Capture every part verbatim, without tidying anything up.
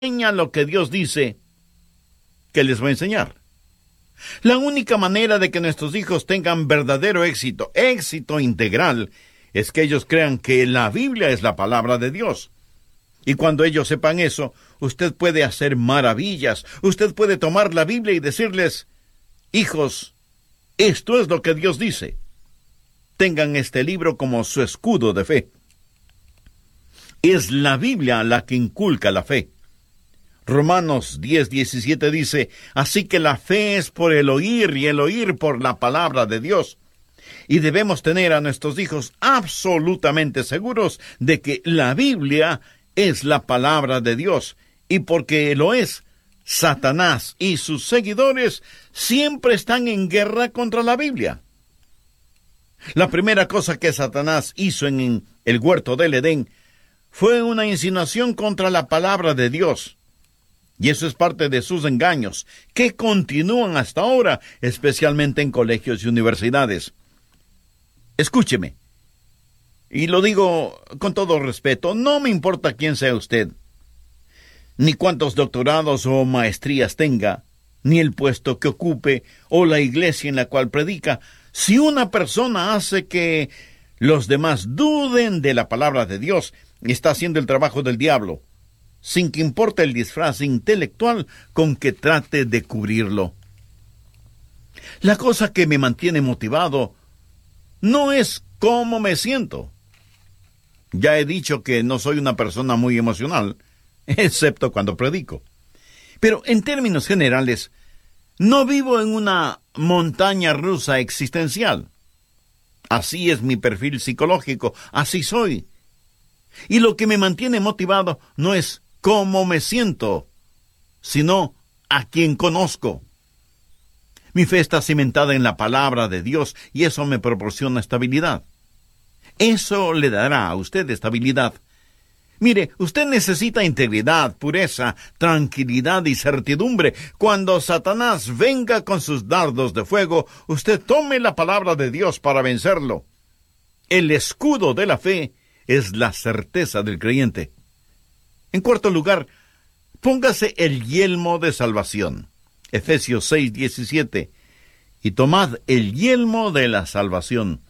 enseña lo que Dios dice que les va a enseñar. La única manera de que nuestros hijos tengan verdadero éxito, éxito integral, es que ellos crean que la Biblia es la palabra de Dios. Y cuando ellos sepan eso, usted puede hacer maravillas. Usted puede tomar la Biblia y decirles: hijos, esto es lo que Dios dice. Tengan este libro como su escudo de fe. Es la Biblia la que inculca la fe. Romanos diez diecisiete dice: así que la fe es por el oír y el oír por la palabra de Dios. Y debemos tener a nuestros hijos absolutamente seguros de que la Biblia es la palabra de Dios. Y porque lo es, Satanás y sus seguidores siempre están en guerra contra la Biblia. La primera cosa que Satanás hizo en el huerto del Edén fue una insinuación contra la palabra de Dios. Y eso es parte de sus engaños, que continúan hasta ahora, especialmente en colegios y universidades. Escúcheme, y lo digo con todo respeto, no me importa quién sea usted, ni cuántos doctorados o maestrías tenga, ni el puesto que ocupe o la iglesia en la cual predica. Si una persona hace que los demás duden de la palabra de Dios, está haciendo el trabajo del diablo, sin que importe el disfraz intelectual con que trate de cubrirlo. La cosa que me mantiene motivado no es cómo me siento. Ya he dicho que no soy una persona muy emocional, excepto cuando predico. Pero en términos generales, no vivo en una montaña rusa existencial. Así es mi perfil psicológico, así soy. Y lo que me mantiene motivado no es cómo me siento, sino a quien conozco. Mi fe está cimentada en la palabra de Dios y eso me proporciona estabilidad. Eso le dará a usted estabilidad. Mire, usted necesita integridad, pureza, tranquilidad y certidumbre. Cuando Satanás venga con sus dardos de fuego, usted tome la palabra de Dios para vencerlo. El escudo de la fe es la certeza del creyente. En cuarto lugar, póngase el yelmo de salvación. Efesios seis diecisiete. Y tomad el yelmo de la salvación.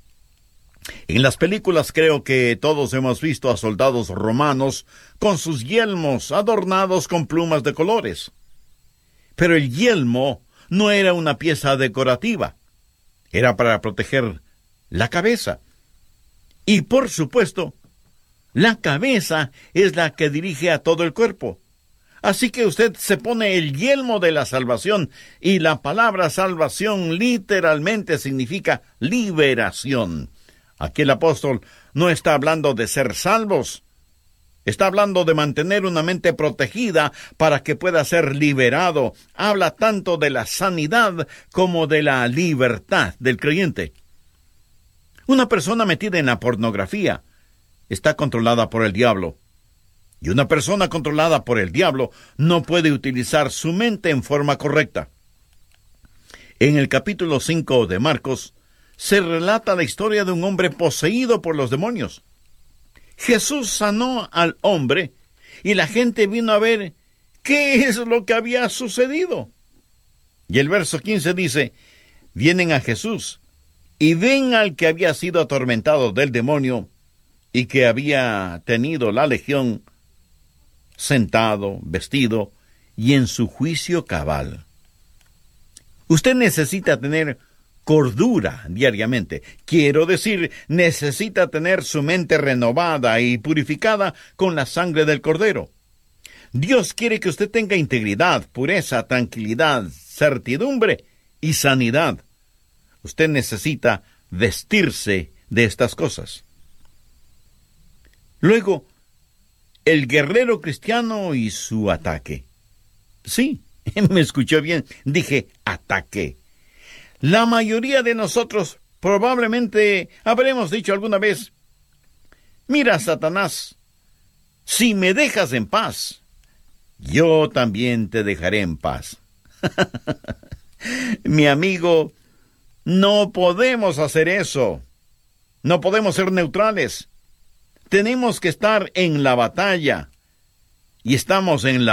En las películas creo que todos hemos visto a soldados romanos con sus yelmos adornados con plumas de colores. Pero el yelmo no era una pieza decorativa. Era para proteger la cabeza. Y por supuesto, la cabeza es la que dirige a todo el cuerpo. Así que usted se pone el yelmo de la salvación, y la palabra salvación literalmente significa liberación. Aquí el apóstol no está hablando de ser salvos. Está hablando de mantener una mente protegida para que pueda ser liberado. Habla tanto de la sanidad como de la libertad del creyente. Una persona metida en la pornografía está controlada por el diablo. Y una persona controlada por el diablo no puede utilizar su mente en forma correcta. En el capítulo cinco de Marcos, se relata la historia de un hombre poseído por los demonios. Jesús sanó al hombre y la gente vino a ver qué es lo que había sucedido. Y el verso quince dice: vienen a Jesús y ven al que había sido atormentado del demonio y que había tenido la legión, sentado, vestido y en su juicio cabal. Usted necesita tener cordura diariamente. Quiero decir, necesita tener su mente renovada y purificada con la sangre del Cordero. Dios quiere que usted tenga integridad, pureza, tranquilidad, certidumbre y sanidad. Usted necesita vestirse de estas cosas. Luego, el guerrero cristiano y su ataque. Sí, me escuchó bien, dije ataque. La mayoría de nosotros probablemente habremos dicho alguna vez: mira, Satanás, si me dejas en paz, yo también te dejaré en paz. Mi amigo, no podemos hacer eso. No podemos ser neutrales. Tenemos que estar en la batalla. y estamos en la